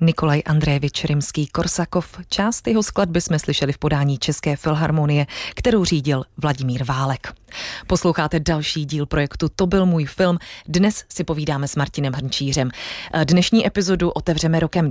Nikolaj Andrejevič Rimský-Korsakov. Část jeho skladby jsme slyšeli v podání České filharmonie, kterou řídil Vladimír Válek. Posloucháte další díl projektu To byl můj film. Dnes si povídáme s Martinem Hrnčířem. Dnešní epizodu otevřeme rokem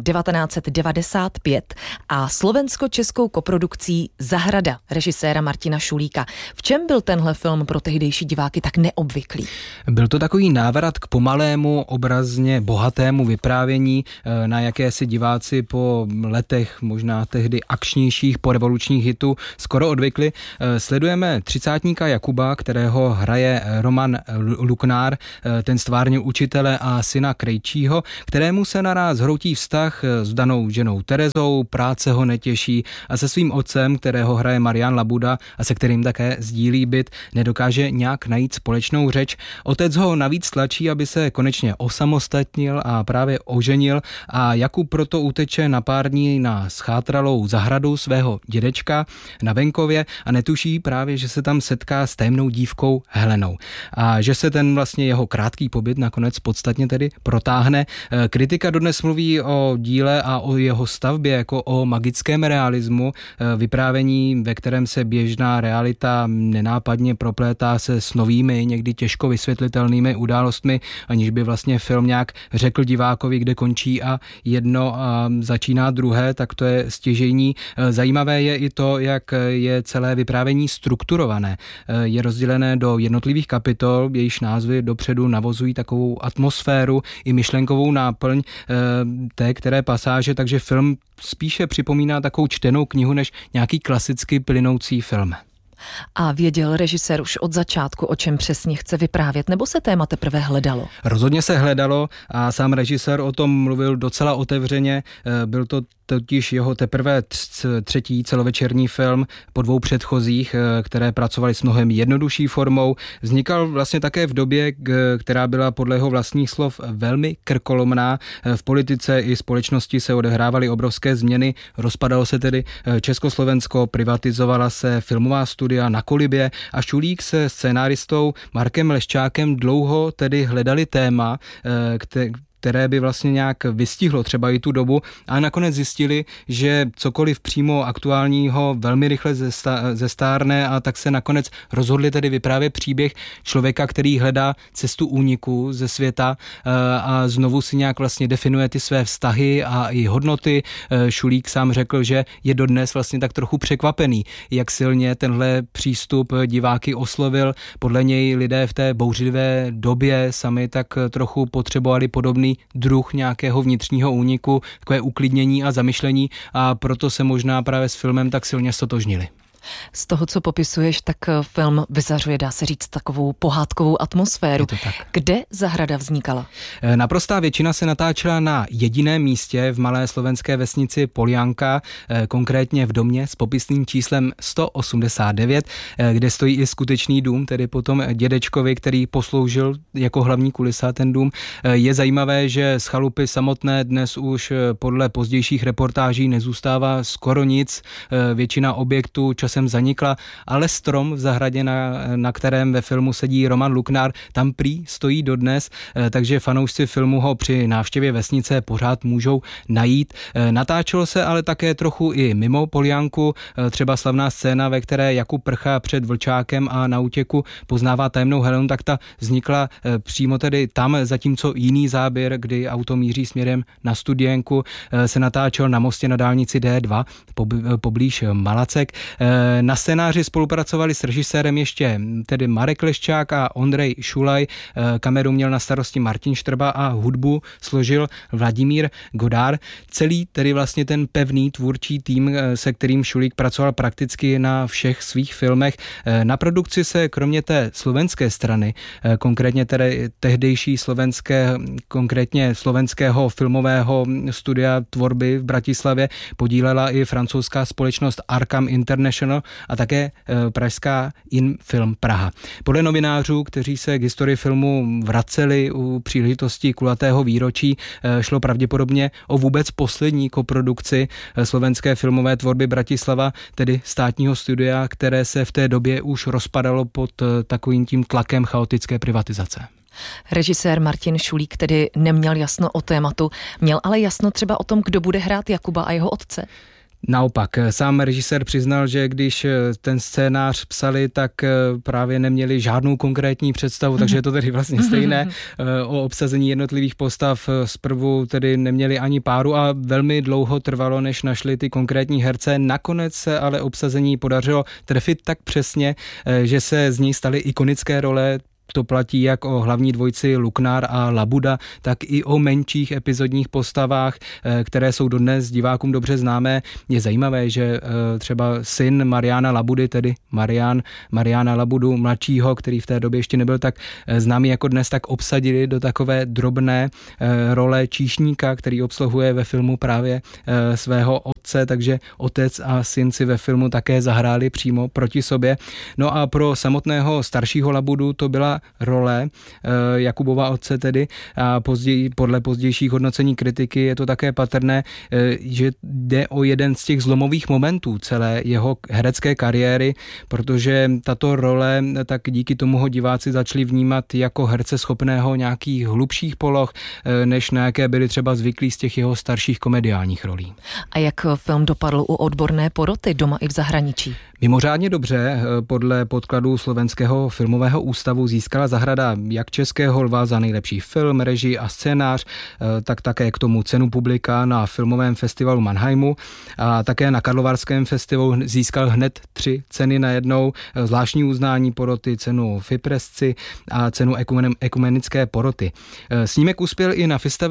1995 a slovensko-českou koprodukcí Zahrada režiséra Martina Šulíka. V čem byl tenhle film pro tehdejší diváky tak neobvyklý? Byl to takový návrat k pomalému, obrazně bohatému vyprávění, na jaké si diváci po letech možná tehdy akčnějších porevolučních hitů skoro odvykli. Sledujeme třicátníka Jakuba, kterého hraje Roman Luknár, ten stvárnil učitele a syna Krejčího, kterému se naráz hroutí vztah s danou ženou Terezou, práce ho netěší a se svým otcem, kterého hraje Marian Labuda a se kterým také sdílí byt, nedokáže nějak najít společnou řeč. Otec ho navíc tlačí, aby se konečně osamostatnil a právě oženil a Jakub proto uteče na pár dní na schátralou zahradu svého dědečka na venkově a netuší právě, že se tam setká s tajemnou dívkou Helenou a že se ten vlastně jeho krátký pobyt nakonec podstatně tedy protáhne. Kritika dodnes mluví o díle a o jeho stavbě jako o magickém realismu, vyprávění, ve kterém se běžná realita nenápadně proplétá se s novými, někdy těžko vysvětlitelnými událostmi, aniž by vlastně film nějak řekl divákovi, kde končí a jedno a začíná druhé, tak to je stěžejní. Zajímavé je i to, jak je celé vyprávění strukturované. Je rozdělené do jednotlivých kapitol, jejíž názvy dopředu navozují takovou atmosféru i myšlenkovou náplň té které pasáže, takže film spíše připomíná takovou čtenou knihu než nějaký klasicky plynoucí film. A věděl režisér už od začátku, o čem přesně chce vyprávět, nebo se téma teprve hledalo? Rozhodně se hledalo a sám režisér o tom mluvil docela otevřeně. Byl to totiž jeho teprve třetí celovečerní film po dvou předchozích, které pracovaly s mnohem jednodušší formou. Vznikal vlastně také v době, která byla podle jeho vlastních slov velmi krkolomná. V politice i společnosti se odehrávaly obrovské změny. Rozpadalo se tedy Československo, privatizovala se filmová studia na kolibě a Šulík se scénáristou Markem Leščákem dlouho tedy hledali téma, které by vlastně nějak vystihlo třeba i tu dobu a nakonec zjistili, že cokoliv přímo aktuálního velmi rychle zestárne a tak se nakonec rozhodli tedy vyprávět příběh člověka, který hledá cestu úniku ze světa a znovu si nějak vlastně definuje ty své vztahy a i hodnoty. Šulík sám řekl, že je dodnes vlastně tak trochu překvapený, jak silně tenhle přístup diváky oslovil. Podle něj lidé v té bouřlivé době sami tak trochu potřebovali podobný druh nějakého vnitřního úniku, takové uklidnění a zamyšlení a proto se možná právě s filmem tak silně stotožnili. Z toho, co popisuješ, tak film vyzařuje, dá se říct, takovou pohádkovou atmosféru. Kde Zahrada vznikala? Naprostá většina se natáčela na jediném místě v malé slovenské vesnici Polianka, konkrétně v domě s popisným číslem 189, kde stojí i skutečný dům, tedy potom dědečkovi, který posloužil jako hlavní kulisa ten dům. Je zajímavé, že z chalupy samotné dnes už podle pozdějších reportáží nezůstává skoro nic, většina objektů časem zanikla, ale strom v zahradě, na kterém ve filmu sedí Roman Luknár, tam prý stojí dodnes, takže fanoušci filmu ho při návštěvě vesnice pořád můžou najít. Natáčelo se ale také trochu i mimo Polianku, třeba slavná scéna, ve které Jakub prchá před vlčákem a na útěku poznává tajemnou Helenu, tak ta vznikla přímo tedy tam, zatímco jiný záběr, kdy auto míří směrem na Studienku, se natáčel na mostě na dálnici D2 poblíž Malacek. Na scénáři spolupracovali s režisérem ještě tedy Marek Leščák a Ondrej Šulaj. Kameru měl na starosti Martin Štrba a hudbu složil Vladimír Godár. Celý tedy vlastně ten pevný tvůrčí tým, se kterým Šulík pracoval prakticky na všech svých filmech. Na produkci se kromě té slovenské strany, konkrétně tedy tehdejší konkrétně slovenského filmového studia tvorby v Bratislavě podílela i francouzská společnost Arkham International a také pražská Infilm Praha. Podle novinářů, kteří se k historii filmu vraceli u příležitosti kulatého výročí, šlo pravděpodobně o vůbec poslední koprodukci slovenské filmové tvorby Bratislava, tedy státního studia, které se v té době už rozpadalo pod takovým tím tlakem chaotické privatizace. Režisér Martin Šulík tedy neměl jasno o tématu, měl ale jasno třeba o tom, kdo bude hrát Jakuba a jeho otce. Naopak, sám režisér přiznal, že když ten scénář psali, tak právě neměli žádnou konkrétní představu, takže je to tedy vlastně stejné. O obsazení jednotlivých postav zprvu tedy neměli ani páru a velmi dlouho trvalo, než našli ty konkrétní herce. Nakonec se ale obsazení podařilo trefit tak přesně, že se z něj staly ikonické role. To platí jak o hlavní dvojici Luknár a Labuda, tak i o menších epizodních postavách, které jsou dodnes divákům dobře známé. Je zajímavé, že třeba syn Mariana Labudy, tedy Mariana Labudu mladšího, který v té době ještě nebyl tak známý jako dnes, tak obsadili do takové drobné role číšníka, který obsluhuje ve filmu právě svého otce, takže otec a syn si ve filmu také zahráli přímo proti sobě. No a pro samotného staršího Labudu to byla role Jakubova otce tedy a podle pozdějších hodnocení kritiky je to také patrné, že jde o jeden z těch zlomových momentů celé jeho herecké kariéry, protože tato role, tak díky tomu ho diváci začali vnímat jako herce schopného nějakých hlubších poloh, než na jaké byli třeba zvyklí z těch jeho starších komediálních rolí. A jak film dopadl u odborné poroty doma i v zahraničí? Mimořádně dobře. Podle podkladů Slovenského filmového ústavu získala Zahrada jak Českého lva za nejlepší film, režii a scénář, tak také k tomu cenu publika na filmovém festivalu Mannheimu a také na Karlovarském festivalu získal hned 3 ceny najednou, zvláštní uznání poroty, cenu Fipresci a cenu ekumenické poroty. Snímek uspěl i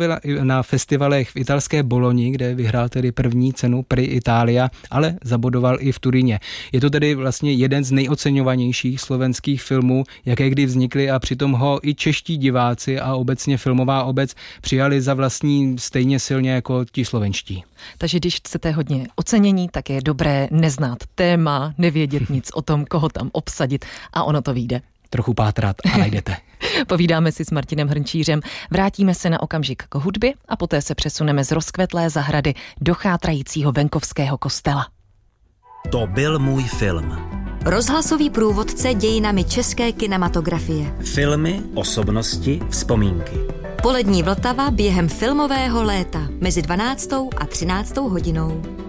na festivalech v italské Bologni, kde vyhrál tedy první cenu Pri Italia, ale zabodoval i v Turíně. Je to tedy vlastně jeden z nejoceňovanějších slovenských filmů, jaké kdy vznikly a přitom ho i čeští diváci a obecně filmová obec přijali za vlastní stejně silně jako ti slovenští. Takže když chcete hodně ocenění, tak je dobré neznát téma, nevědět nic o tom, koho tam obsadit a ono to vyjde. Trochu pátrat a najdete. Povídáme si s Martinem Hrnčířem, vrátíme se na okamžik k hudbě a poté se přesuneme z rozkvetlé zahrady do chátrajícího venkovského kostela. To byl můj film. Rozhlasový průvodce dějinami české kinematografie. Filmy, osobnosti, vzpomínky. Polední Vltava během filmového léta mezi 12. a 13. hodinou.